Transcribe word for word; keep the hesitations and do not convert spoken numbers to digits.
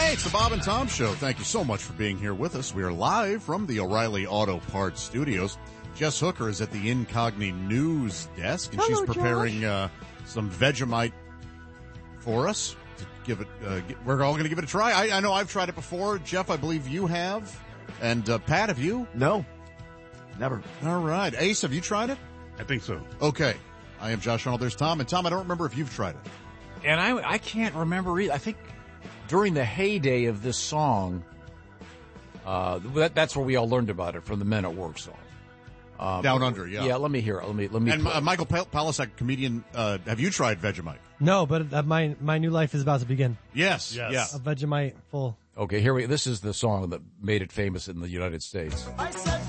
Hey, it's the Bob and Tom Show. Thank you so much for being here with us. We are live from the O'Reilly Auto Parts Studios. Jess Hooker is at the Incogni News desk, and Hello, she's preparing uh, some Vegemite for us to give it. Uh, get, we're all going to give it a try. I, I know I've tried it before. Jeff, I believe you have, and uh, Pat, have you? No, never. All right, Ace, have you tried it? I think so. Okay, I am Josh Arnold. There's Tom, and Tom, I don't remember if you've tried it. And I, I can't remember either. I think during the heyday of this song, uh, that, that's where we all learned about it, from the Men at Work song. Um, Down Under, yeah. Yeah, let me hear it. Let me, let me. And uh, Michael Pal- Palasak, comedian, uh, have you tried Vegemite? No, but uh, my my new life is about to begin. Yes, Yes. yeah. A Vegemite full. Okay, here we, this is the song that made it famous in the United States. I said